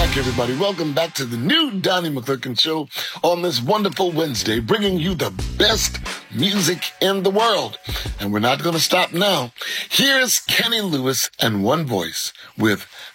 back, everybody. Welcome back to the new Donnie McClurkin Show on this wonderful Wednesday, bringing you the best music in the world. And we're not going to stop now. Here's Kenny Lewis and One Voice with